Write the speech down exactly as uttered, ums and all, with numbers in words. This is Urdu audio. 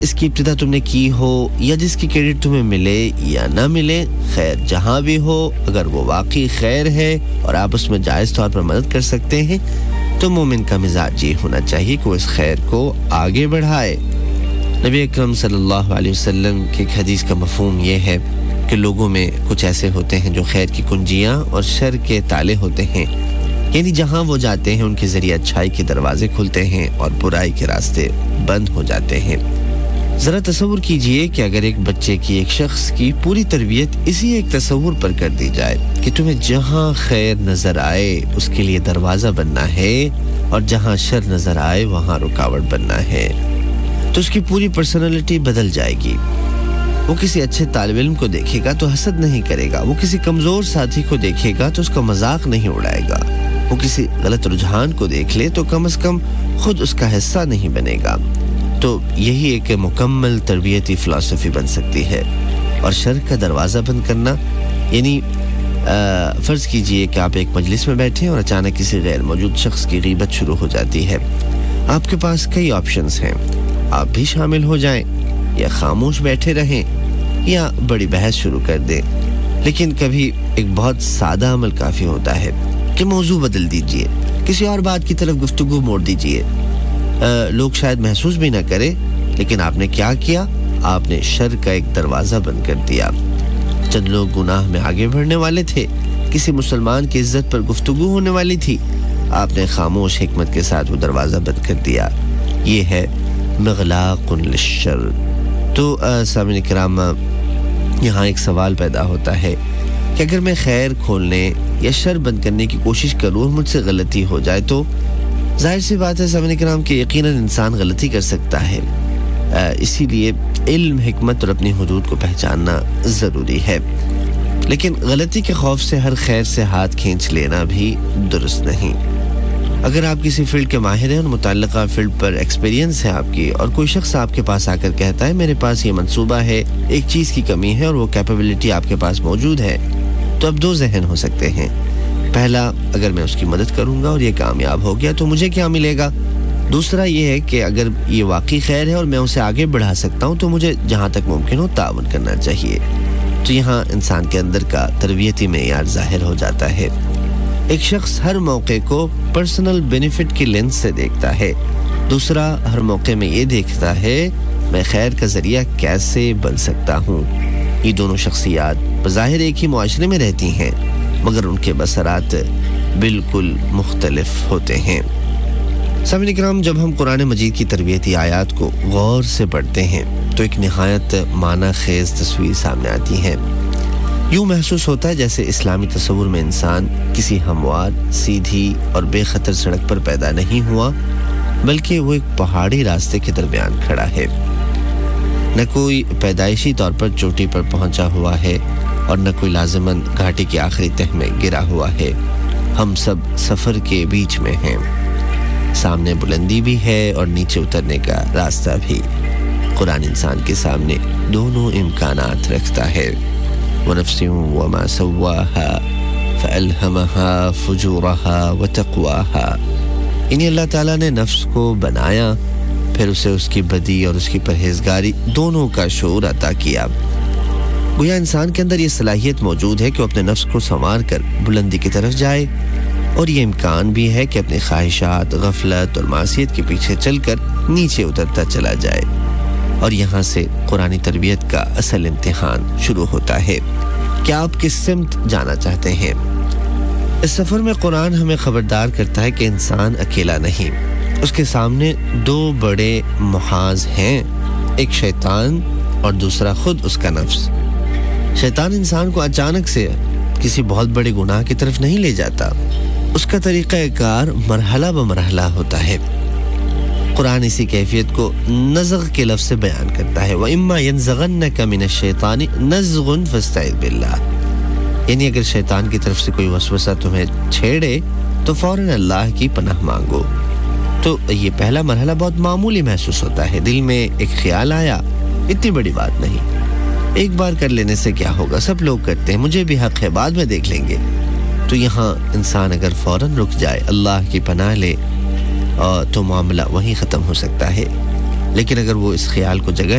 اس کی ابتدا تم نے کی ہو یا جس کی کریڈٹ تمہیں ملے یا نہ ملے، خیر جہاں بھی ہو، اگر وہ واقعی خیر ہے اور آپ اس میں جائز طور پر مدد کر سکتے ہیں تو مومن کا مزاج یہ ہونا چاہیے کہ وہ اس خیر کو آگے بڑھائے۔ نبی اکرم صلی اللہ علیہ وسلم کی ایک حدیث کا مفہوم یہ ہے کہ لوگوں میں کچھ ایسے ہوتے ہیں جو خیر کی کنجیاں اور شر کے تالے ہوتے ہیں، یعنی جہاں وہ جاتے ہیں ان کے ذریعے اچھائی کے دروازے کھلتے ہیں اور برائی کے راستے بند ہو جاتے ہیں۔ ذرا تصور کیجئے کہ اگر ایک بچے کی، ایک شخص کی پوری تربیت اسی ایک تصور پر کر دی جائے کہ تمہیں جہاں خیر نظر آئے اس کے لیے دروازہ بننا ہے اور جہاں شر نظر آئے وہاں رکاوٹ بننا ہے، تو اس کی پوری پرسنالٹی بدل جائے گی۔ وہ کسی اچھے طالب علم کو دیکھے گا تو حسد نہیں کرے گا، وہ کسی کمزور ساتھی کو دیکھے گا تو اس کا مذاق نہیں اڑائے گا، وہ کسی غلط رجحان کو دیکھ لے تو کم از کم خود اس کا حصہ نہیں بنے گا۔ تو یہی ایک مکمل تربیتی فلسفی بن سکتی ہے۔ اور شر کا دروازہ بند کرنا یعنی فرض کیجئے کہ آپ ایک مجلس میں بیٹھے اور اچانک کسی غیر موجود شخص کی غیبت شروع ہو جاتی ہے۔ آپ کے پاس کئی آپشنز ہیں، آپ بھی شامل ہو جائیں یا خاموش بیٹھے رہیں یا بڑی بحث شروع کر دیں، لیکن کبھی ایک بہت سادہ عمل کافی ہوتا ہے کہ موضوع بدل دیجئے، کسی اور بات کی طرف گفتگو موڑ دیجئے۔ لوگ شاید محسوس بھی نہ کرے، لیکن آپ نے کیا کیا؟ آپ نے شر کا ایک دروازہ بند کر دیا۔ چند لوگ گناہ میں آگے بڑھنے والے تھے، کسی مسلمان کی عزت پر گفتگو ہونے والی تھی، آپ نے خاموش حکمت کے ساتھ وہ دروازہ بند کر دیا۔ یہ ہے مغلاق للشر۔ تو سامعین کرام، یہاں ایک سوال پیدا ہوتا ہے کہ اگر میں خیر کھولنے یا شر بند کرنے کی کوشش کروں اور مجھ سے غلطی ہو جائے تو ظاہر سی بات ہے سامعین کرام کہ یقیناً انسان غلطی کر سکتا ہے، اسی لیے علم، حکمت اور اپنی حدود کو پہچاننا ضروری ہے، لیکن غلطی کے خوف سے ہر خیر سے ہاتھ کھینچ لینا بھی درست نہیں۔ اگر آپ کسی فیلڈ کے ماہر ہیں اور متعلقہ فیلڈ پر ایکسپیرینس ہے آپ کی، اور کوئی شخص آپ کے پاس آ کر کہتا ہے میرے پاس یہ منصوبہ ہے، ایک چیز کی کمی ہے اور وہ کیپیبلٹی آپ کے پاس موجود ہے، تو اب دو ذہن ہو سکتے ہیں۔ پہلا، اگر میں اس کی مدد کروں گا اور یہ کامیاب ہو گیا تو مجھے کیا ملے گا؟ دوسرا یہ ہے کہ اگر یہ واقعی خیر ہے اور میں اسے آگے بڑھا سکتا ہوں تو مجھے جہاں تک ممکن ہو تعاون کرنا چاہیے۔ تو یہاں انسان کے اندر کا تربیتی معیار ظاہر ہو جاتا ہے۔ ایک شخص ہر موقع کو پرسنل بینیفٹ کی لینس سے دیکھتا ہے، دوسرا ہر موقع میں یہ دیکھتا ہے میں خیر کا ذریعہ کیسے بن سکتا ہوں۔ یہ دونوں شخصیات بظاہر ایک ہی معاشرے میں رہتی ہیں، مگر ان کے بصرات بالکل مختلف ہوتے ہیں۔ سامعین کرام، جب ہم قرآن مجید کی تربیتی آیات کو غور سے پڑھتے ہیں تو ایک نہایت معنی خیز تصویر سامنے آتی ہے۔ یوں محسوس ہوتا ہے جیسے اسلامی تصور میں انسان کسی ہموار، سیدھی اور بے خطر سڑک پر پیدا نہیں ہوا، بلکہ وہ ایک پہاڑی راستے کے درمیان کھڑا ہے۔ نہ کوئی پیدائشی طور پر چوٹی پر پہنچا ہوا ہے اور نہ کوئی لازماً گھاٹی کی آخری تہ میں گرا ہوا ہے، ہم سب سفر کے بیچ میں ہیں۔ سامنے بلندی بھی ہے اور نیچے اترنے کا راستہ بھی۔ قرآن انسان کے سامنے دونوں امکانات رکھتا ہے۔ وَنَفْسٍ وَمَا سَوَّاهَا فَأَلْهَمَهَا فُجُورَهَا وَتَقْوَاهَا، یعنی اللہ تعالیٰ نے نفس کو بنایا، پھر اسے اس کی بدی اور اس کی پرہیزگاری دونوں کا شعور عطا کیا۔ گویا انسان کے اندر یہ صلاحیت موجود ہے کہ وہ اپنے نفس کو سنوار کر بلندی کی طرف جائے، اور یہ امکان بھی ہے کہ اپنی خواہشات، غفلت اور معصیت کے پیچھے چل کر نیچے اترتا چلا جائے۔ اور یہاں سے قرآنی تربیت کا اصل امتحان شروع ہوتا ہے کہ آپ کس سمت جانا چاہتے ہیں۔ اس سفر میں قرآن ہمیں خبردار کرتا ہے کہ انسان اکیلا نہیں، اس کے سامنے دو بڑے محاذ ہیں، ایک شیطان اور دوسرا خود اس کا نفس۔ شیطان انسان کو اچانک سے کسی بہت بڑے گناہ کی طرف نہیں لے جاتا، اس کا طریقہ کار مرحلہ بمرحلہ ہوتا ہے۔ قرآن اسی کیفیت کو نزغ کے لفظ سے بیان کرتا ہے، وَإِمَّا يَنزَغَنَّكَ مِنَ الشَّيْطَانِ نَزْغٌ فَاسْتَعِذْ بِاللَّهِ، یعنی اگر شیطان کی طرف سے کوئی وسوسہ تمہیں چھیڑے تو فوراً اللہ کی پناہ مانگو۔ تو یہ پہلا مرحلہ بہت معمولی محسوس ہوتا ہے، دل میں ایک خیال آیا، اتنی بڑی بات نہیں، ایک بار کر لینے سے کیا ہوگا، سب لوگ کرتے ہیں، مجھے بھی حق ہے، بعد میں دیکھ لیں گے۔ تو یہاں انسان اگر فوراً رک جائے، اللہ کی پناہ لے، تو معاملہ وہیں ختم ہو سکتا ہے۔ لیکن اگر وہ اس خیال کو جگہ